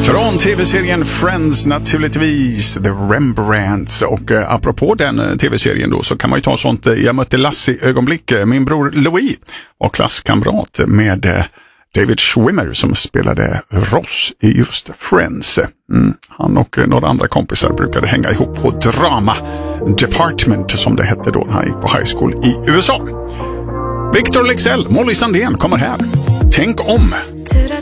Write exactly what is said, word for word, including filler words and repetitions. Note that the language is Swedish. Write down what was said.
Från tv-serien Friends naturligtvis, The Rembrandts. Och eh, apropå den eh, tv-serien då, så kan man ju ta sånt, eh, jag mötte Lassie-ögonblick. Eh, min bror Louis var klasskamrat med eh, David Schwimmer som spelade Ross i just Friends. Mm. Han och eh, några andra kompisar brukade hänga ihop på Drama Department som det hette då när han gick på high school i U S A. Victor Leksell, Molly Sandén kommer här. Tänk om.